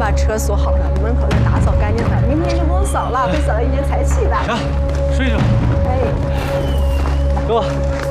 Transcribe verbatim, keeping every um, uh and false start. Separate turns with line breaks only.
把车锁好了，门口再打扫干净点，明天就不用扫了，会扫到一年财气的。
行，睡着。
哎，
给我。